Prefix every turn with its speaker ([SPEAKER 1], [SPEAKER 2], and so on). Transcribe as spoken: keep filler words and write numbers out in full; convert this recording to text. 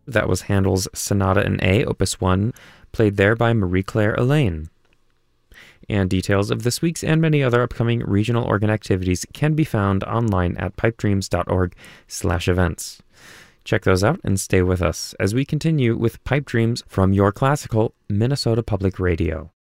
[SPEAKER 1] That was Handel's Sonata in A, Opus one, played there by Marie-Claire Elaine. And details of this week's and many other upcoming regional organ activities can be found online at pipedreams.org slash events. Check those out and stay with us as we continue with Pipe Dreams from your classical Minnesota Public Radio.